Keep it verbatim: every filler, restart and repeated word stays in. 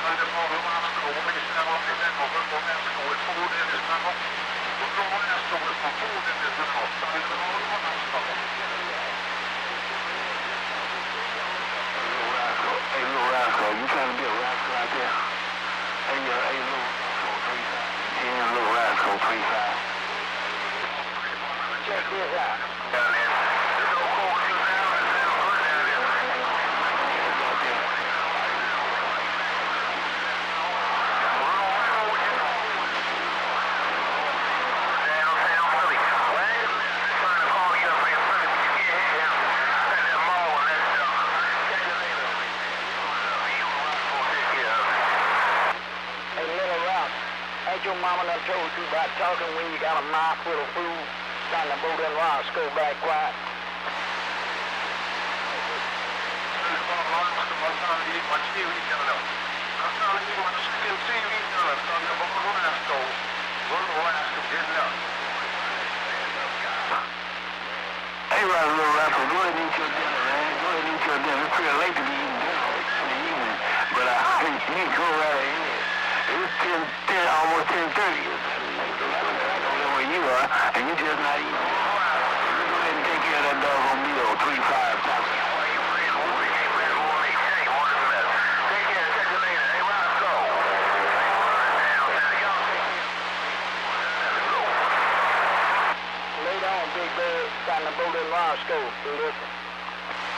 Hey, little rascal, you trying to be a rascal out there? Hey, uh, hey, little rascal, three five. Yeah, little rascal, three five. Check this out. Down there. This old cold thing down there. Down there. Out there. Your mama done told you about talking when you got a mouthful of food, trying to go to Roscoe back quiet. Hey, right, little rascal, go ahead and eat your dinner, man. Go ahead and eat your dinner. It's pretty late to be eating dinner in the evening, but uh, you can go right ahead. It's ten, ten, almost ten thirty. I don't know where you are, and you're just not eating. You go ahead and take care of that doggone meal, three five.